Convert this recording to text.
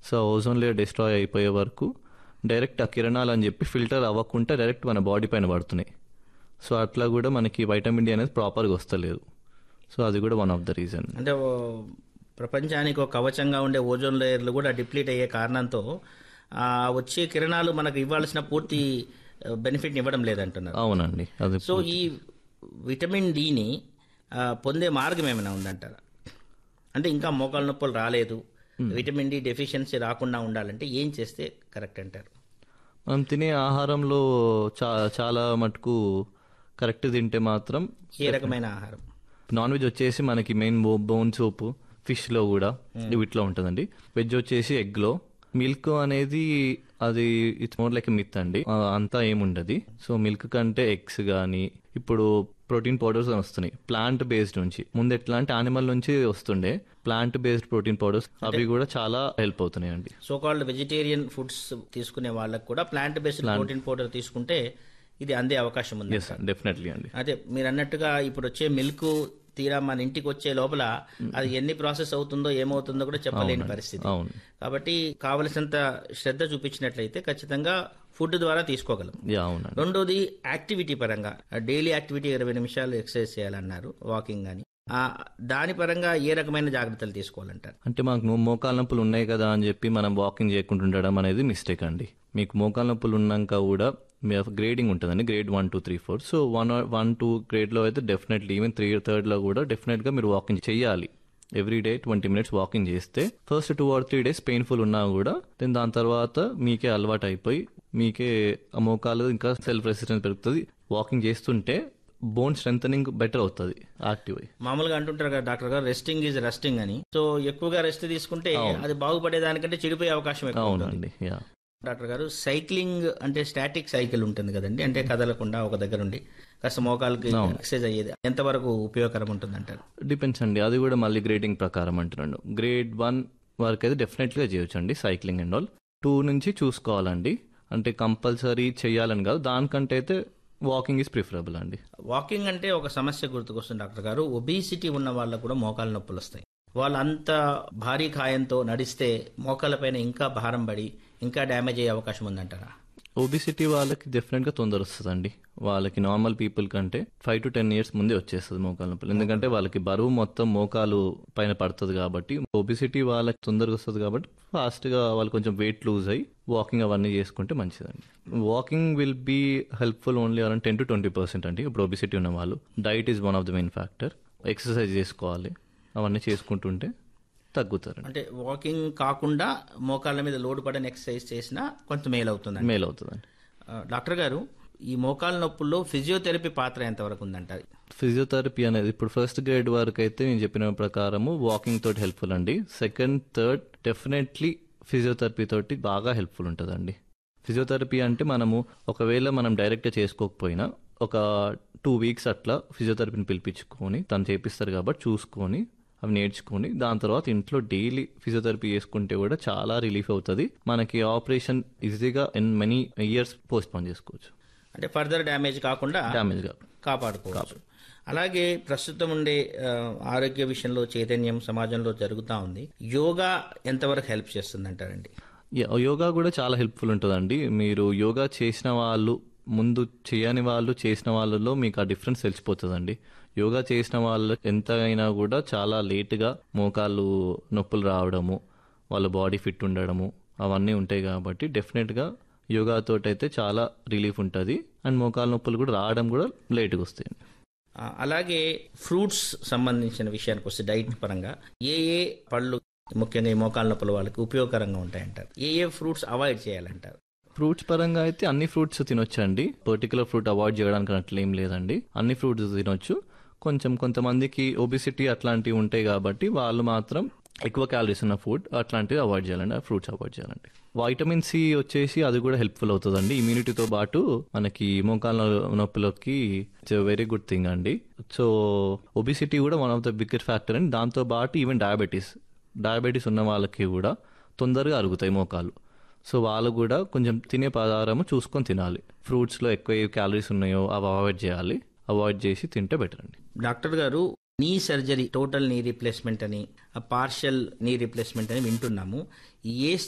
So ozone layer destroy అయిపోయే వరకు direct ఆ కిరణాలు అని చెప్పి ఫిల్టర్ అవ్వకుండా డైరెక్ట్ మన బాడీ పైన పడుతున్నాయి. సో అట్లా కూడా మనకి వైటమిన్ డి అనేది ప్రాపర్గా వస్తలేదు. సో అది కూడా వన్ ఆఫ్ ద రీజన్. అంటే ప్రపంచానికి ఒక కవచంగా ఉండే ఓజోన్ లేయర్లు కూడా డిప్లీట్ అయ్యే కారణంతో వచ్చే కిరణాలు మనకు ఇవ్వాల్సిన పూర్తి బెనిఫిట్ ఇవ్వడం లేదంటున్నారు. అవునండి. అది సో ఈ విటమిన్ డిని పొందే మార్గం ఏమైనా ఉందంటారా? అంటే ఇంకా మోకాలు నొప్పులు రాలేదు, విటమిన్ డి డెఫిషియన్సీ రాకుండా ఉండాలంటే ఏం చేస్తే కరెక్ట్ అంటారు? మనం తినే ఆహారంలో చాలా మటుకు కరెక్ట్ తింటే మాత్రం. ఏ రకమైన ఆహారం? నాన్ వెజ్ వచ్చేసి మనకి మెయిన్ బోన్ సూప్, ఫిష్లో కూడా వీటిలో ఉంటుందండి. వెజ్ వచ్చేసి ఎగ్లో. మిల్క్ అనేది అది ఇట్స్ మోర్ లైక్ మిత్ అండి, అంతా ఏముండదు. సో మిల్క్ కంటే ఎగ్స్ కానీ ఇప్పుడు ప్రోటీన్ పౌడర్స్ వస్తున్నాయి ప్లాంట్ బేస్డ్ నుంచి. ముందు ఎట్లా అంటే యానిమల్ నుంచి వస్తుండే ప్లాంట్ బేస్డ్ ప్రోటీన్ పౌడర్స్, అవి కూడా చాలా హెల్ప్ అవుతున్నాయి అండి. సో కాల్డ్ వెజిటేరియన్ ఫుడ్స్ తీసుకునే వాళ్ళకి కూడా ప్లాంట్ బేస్డ్ ప్రోటీన్ పౌడర్ తీసుకుంటే ఇది అందే అవకాశం ఉంది. డెఫినెట్లీ అండి. అదే మీరు అన్నట్టుగా ఇప్పుడు వచ్చే మిల్క్ తీరా మన ఇంటికి వచ్చే లోపల అది ఎన్ని ప్రాసెస్ అవుతుందో ఏమవుతుందో కూడా చెప్పలేని పరిస్థితి. కాబట్టి కావలసినంత శ్రద్ధ చూపించినట్లయితే ఖచ్చితంగా ఫుడ్ ద్వారా తీసుకోగలం. రెండోది యాక్టివిటీ పరంగా డైలీ యాక్టివిటీ 20 నిమిషాలు ఎక్సర్సైజ్ చేయాలన్నారు, వాకింగ్ అని. దాని పరంగా ఏ రకమైన జాగ్రత్తలు తీసుకోవాలంటారు? అంటే మాకు మోకాలు నొప్పులు ఉన్నాయి కదా అని చెప్పి మనం వాకింగ్ చేయకుండా ఉండడం అనేది మిస్టేక్ అండి. మీకు మోకాలు నొప్పులు ఉన్నాక కూడా గ్రేడింగ్ ఉంటుందండి, గ్రేడ్ 1, 2, 3, 4. సో 1, 2 గ్రేడ్లో అయితే డెఫినెట్లీ, ఈవెన్ 3, 3 కూడా డెఫినెట్గా మీరు వాకింగ్ చేయాలి. ఎవ్రీడే 20 minutes వాకింగ్ చేస్తే ఫస్ట్ 2 or 3 days పెయిన్ఫుల్ ఉన్నా కూడా దాని తర్వాత మీకే అలవాటు అయిపోయి మీకే ఆ మోకాలు ఇంకా సెల్ఫ్ రెసిస్టెన్స్ పెరుగుతుంది. వాకింగ్ చేస్తుంటే బోన్ స్ట్రెంథనింగ్ బెటర్ అవుతుంది, యాక్టివ్ అయ్యి. మామూలుగా అంటుంటారు కదా డాక్టర్ గారు, రెస్టింగ్ ఈజ్ రెస్టింగ్ అని. సో ఎక్కువగా రెస్ట్ తీసుకుంటే అది బాగుపడేదానికంటే చెడిపోయే అవకాశం ఎక్కువ ఉంటుంది. డాక్టర్ గారు, సైక్లింగ్ అంటే స్టాటిక్ సైకిల్ ఉంటుంది కదండి, అంటే కదలకుండా ఒక దగ్గర ఉండి కాస్త మోకాలకి ఎక్సర్సైజ్ అయ్యేది, ఎంతవరకు ఉపయోగకరం ఉంటుంది అంటారు? డిపెండ్స్ అండి, అది కూడా మళ్ళీ గ్రేడింగ్ ప్రకారం అంటున్నాడు. గ్రేడ్ 1 వరకు అయితే డెఫినెట్గా చేయొచ్చు అండి సైక్లింగ్ అండ్ ఆల్. 2 నుంచి చూసుకోవాలండి, అంటే కంపల్సరీ చేయాలని కాదు, దానికంటే అయితే వాకింగ్ ఈజ్ ప్రిఫరబుల్ అండి. వాకింగ్ అంటే ఒక సమస్య గుర్తుకొస్తుంది డాక్టర్ గారు, ఒబేసిటీ ఉన్న వాళ్ళకు కూడా మోకాలు నొప్పులు వస్తాయి. వాళ్ళంత భారీ కాయంతో నడిస్తే మోకాళ్ళ పైన ఇంకా భారం పడి ఇంకా డ్యామేజ్ అయ్యే అవకాశం ఉందంటారా? ఒబిసిటీ వాళ్ళకి డెఫినెట్గా తొందర వస్తుందండి. వాళ్ళకి నార్మల్ పీపుల్ కంటే 5 to 10 years ముందే వచ్చేస్తుంది మోకాలు నొప్పులు. ఎందుకంటే వాళ్ళకి బరువు మొత్తం మోకాలు పైన పడుతుంది కాబట్టి. ఒబిసిటీ వాళ్ళకి తొందరగా వస్తుంది కాబట్టి ఫాస్ట్గా వాళ్ళు కొంచెం వెయిట్ లూజ్ అయ్యి వాకింగ్ అవన్నీ చేసుకుంటే మంచిదండి. Walking will be helpful only around 10 to 20% అండి. ఇప్పుడు ఒబిసిటీ ఉన్న వాళ్ళు diet is one of the main factor. Exercise చేసుకోవాలి, అవన్నీ చేసుకుంటుంటే తగ్గుతారు. అంటే వాకింగ్ కాకుండా మోకాళ్ళ మీద లోడ్ పడని ఎక్సర్సైజ్ చేసినా కొంత మేలు అవుతుందండి. డాక్టర్ గారు, ఈ మోకాళ్ళ నొప్పుల్లో ఫిజియోథెరపీ పాత్ర ఎంతవరకు ఉందంటారు? ఫిజియోథెరపీ అనేది ఇప్పుడు ఫస్ట్ గ్రేడ్ వరకు అయితే నేను చెప్పిన ప్రకారము వాకింగ్ తోటి హెల్ప్ఫుల్ అండి. సెకండ్, థర్డ్ డెఫినెట్లీ ఫిజియోథెరపీ తోటి బాగా హెల్ప్ఫుల్ ఉంటుందండి. ఫిజియోథెరపీ అంటే మనము ఒకవేళ మనం డైరెక్ట్గా చేసుకోకపోయినా ఒక 2 weeks అట్లా ఫిజియోథెరపీని పిలిపించుకొని తను చేపిస్తారు కాబట్టి చూసుకొని అవి నేర్చుకొని దాని తర్వాత ఇంట్లో డైలీ ఫిజియోథెరపీ చేసుకుంటే కూడా చాలా రిలీఫ్ అవుతుంది. మనకి ఆపరేషన్ ఈజీగా in many years post phone చేసుకోవచ్చు. అంటే ఫర్దర్ డ్యామేజ్ కాకుండా కాపాడుకోవచ్చు. అలాగే ప్రస్తుతం ఉండే ఆరోగ్య విషయంలో చైతన్యం సమాజంలో జరుగుతూ ఉంది. యోగా ఎంతవరకు హెల్ప్ చేస్తుంది అంటారండి? యోగా కూడా చాలా హెల్ప్ఫుల్ ఉంటుందండి. మీరు యోగా చేసిన వాళ్ళు ముందు చేయని వాళ్ళు చేసిన వాళ్ళలో మీకు ఆ డిఫరెన్స్ తెలిసిపోతుందండి. యోగా చేసిన వాళ్ళు ఎంత అయినా కూడా చాలా లేటుగా మోకాళ్ళు నొప్పులు రావడము, వాళ్ళ బాడీ ఫిట్ ఉండడము అవన్నీ ఉంటాయి కాబట్టి డెఫినెట్గా యోగాతో అయితే చాలా రిలీఫ్ ఉంటుంది. అండ్ మోకాళ్ళ నొప్పులు కూడా రావడం కూడా లేటుగా వస్తాయి. అలాగే ఫ్రూట్స్ సంబంధించిన విషయానికి వస్తే డైట్ పరంగా ఏ ఏ పళ్ళు ముఖ్యంగా ఈ మోకాళ్ళ నొప్పుల వాళ్ళకి ఉపయోగకరంగా ఉంటాయంటారు? ఏ ఫ్రూట్స్ అవాయిడ్ చేయాలంటారు? ఫ్రూట్స్ పరంగా అయితే అన్ని ఫ్రూట్స్ తినొచ్చండి. పర్టికులర్ ఫ్రూట్ అవాయిడ్ చేయడానికి అట్లేం లేదండి, అన్ని ఫ్రూట్స్ తినొచ్చు. కొంతమందికి ఒబిసిటీ అట్లాంటివి ఉంటాయి కాబట్టి వాళ్ళు మాత్రం ఎక్కువ క్యాలరీస్ ఉన్న ఫుడ్ అట్లాంటివి అవాయిడ్ చేయాలండి, ఆ ఫ్రూట్స్ అవాయిడ్ చేయాలండి. వైటమిన్ సి వచ్చేసి అది కూడా హెల్ప్ఫుల్ అవుతుందండి ఇమ్యూనిటీతో పాటు. మనకి మోకాళ్ళ నొప్పులకి ఇట్స్ వెరీ గుడ్ థింగ్ అండి. సో ఒబిసిటీ కూడా one of the biggest factor అండి. దాంతో పాటు ఈవెన్ డయాబెటీస్ ఉన్న వాళ్ళకి కూడా తొందరగా అరుగుతాయి మోకాలు. సో వాళ్ళు కూడా కొంచెం తినే పదార్థము చూసుకొని తినాలి. ఫ్రూట్స్లో ఎక్కువ క్యాలరీస్ ఉన్నాయో అవి అవాయిడ్ చేయాలి, అవాయిడ్ చేసి తింటే బెటర్ అండి. డాక్టర్ గారు, నీ సర్జరీ, టోటల్ నీ రీప్లేస్మెంట్ అని, పార్షియల్ నీ రీప్లేస్మెంట్ అని వింటున్నాము. ఏ